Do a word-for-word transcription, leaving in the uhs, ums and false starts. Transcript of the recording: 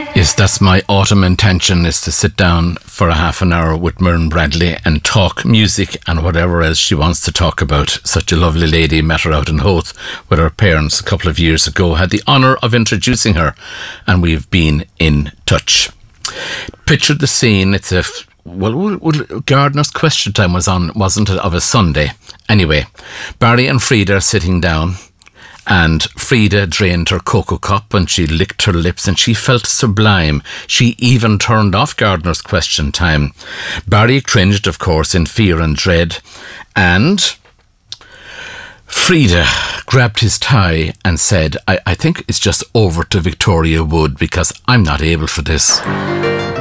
Yes, that's my autumn intention, is to sit down for a half an hour with Myrne Bradley and talk music and whatever else she wants to talk about. Such a lovely lady. Met her out in Howth with her parents a couple of years ago. Had the honour of introducing her, and we've been in touch. Picture the scene. It's a well, well, well, Gardener's Question Time was on, wasn't it, of a Sunday? Anyway, Barry and Frida are sitting down, and Frida drained her cocoa cup and she licked her lips and she felt sublime. She even turned off Gardener's Question Time. Barry cringed, of course, in fear and dread, and Frida grabbed his tie and said, I, I think it's just over to Victoria Wood because I'm not able for this.